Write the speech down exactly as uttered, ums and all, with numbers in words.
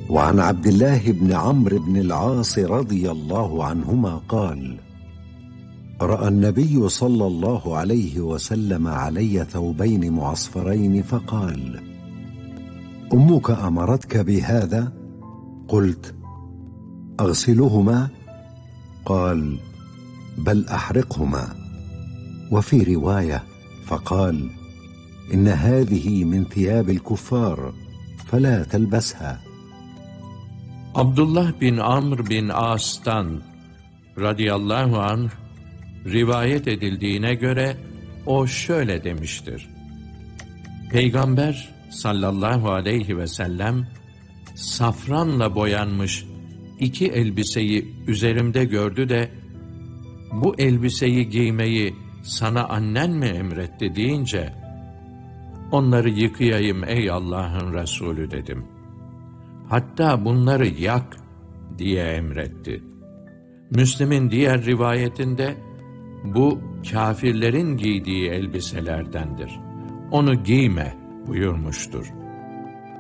وعن عبد الله بن عمرو بن العاص رضي الله عنهما قال: رأى النبي صلى الله عليه وسلم علي ثوبين معصفرين فقال: أمك أمرتك بهذا؟ قلت: أغسلهما؟ قال: بل أحرقهما. وفي رواية فقال: إن هذه من ثياب الكفار فلا تلبسها. Abdullah bin Amr bin As'tan radıyallahu anh rivayet edildiğine göre o şöyle demiştir: Peygamber sallallahu aleyhi ve sellem safranla boyanmış iki elbiseyi üzerimde gördü de bu elbiseyi giymeyi sana annen mi emretti deyince onları yıkayayım ey Allah'ın Resulü dedim. Hatta bunları yak diye emretti. Müslim'in diğer rivayetinde bu kâfirlerin giydiği elbiselerdendir. Onu giyme buyurmuştur.